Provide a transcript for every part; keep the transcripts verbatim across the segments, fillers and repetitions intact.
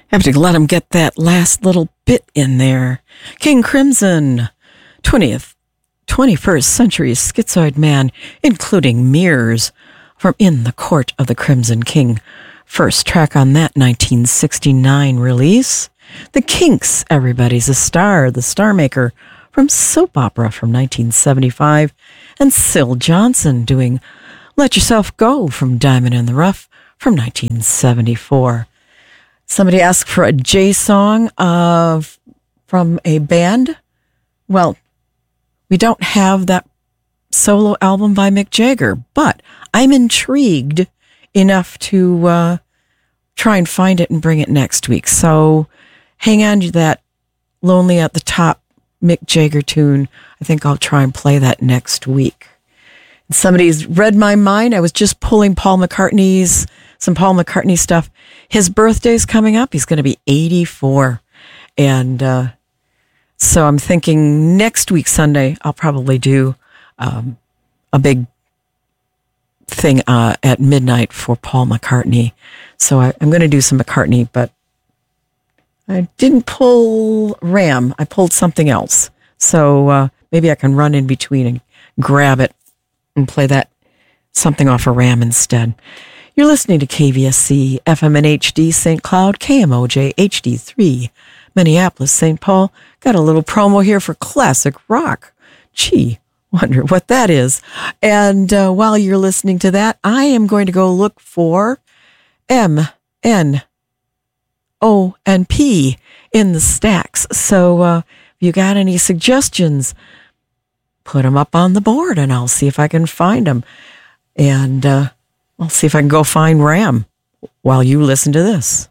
Have to let him get that last little bit in there. King Crimson, twentieth, twenty-first century schizoid man, including mirrors, from In the Court of the Crimson King. First track on that nineteen sixty-nine release. The Kinks, Everybody's a Star, the Star Maker, from Soap Opera from nineteen seventy-five. And Syl Johnson doing Let Yourself Go from Diamond in the Rough from nineteen seventy-four. Somebody asked for a J song of from a band. Well, we don't have that solo album by Mick Jagger, but I'm intrigued enough to uh, try and find it and bring it next week. So hang on to that Lonely at the Top Mick Jagger tune. I think I'll try and play that next week. Somebody's read my mind. I was just pulling Paul McCartney's, some Paul McCartney stuff. His birthday's coming up. He's going to be eighty-four. And uh, so I'm thinking next week, Sunday, I'll probably do um, a big thing uh, at midnight for Paul McCartney. So I, I'm going to do some McCartney, but I didn't pull Ram. I pulled something else. So uh, maybe I can run in between and grab it and play that something off of Ram instead. You're listening to K V S C, F M and H D, Saint Cloud, K M O J, H D three, Minneapolis, Saint Paul. Got a little promo here for classic rock. Gee, wonder what that is. And uh, while you're listening to that, I am going to go look for M, N, O, and P in the stacks. So uh, if you got any suggestions, put them up on the board and I'll see if I can find them. And uh, I'll see if I can go find Ram while you listen to this.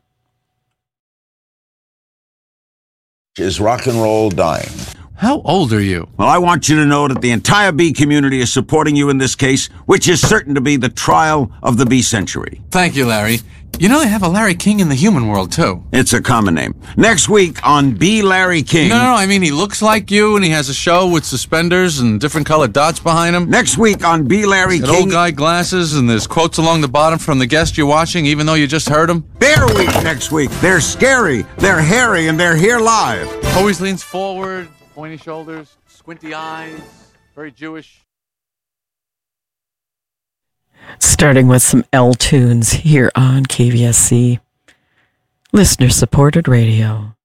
Is rock and roll dying? How old are you? Well, I want you to know that the entire bee community is supporting you in this case, which is certain to be the trial of the bee century. Thank you, Larry. You know they have a Larry King in the human world, too. It's a common name. Next week on Bee Larry King... No, no, no, I mean he looks like you, and he has a show with suspenders and different colored dots behind him. Next week on Bee Larry He's got King... old guy glasses, and there's quotes along the bottom from the guest you're watching, even though you just heard him. Bear Week next week. They're scary, they're hairy, and they're here live. Always leans forward, pointy shoulders, squinty eyes, very Jewish. Starting with some L tunes here on K V S C, listener-supported radio.